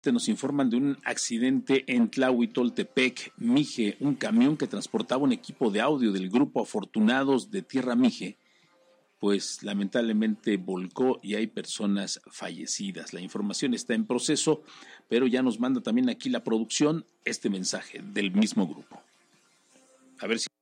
Nos informan de un accidente en Tlahuitoltepec, Mije. Un camión que transportaba un equipo de audio del grupo Afortunados de Tierra Mije, pues lamentablemente volcó y hay personas fallecidas. La información está en proceso, pero ya nos manda también aquí la producción este mensaje del mismo grupo. A ver si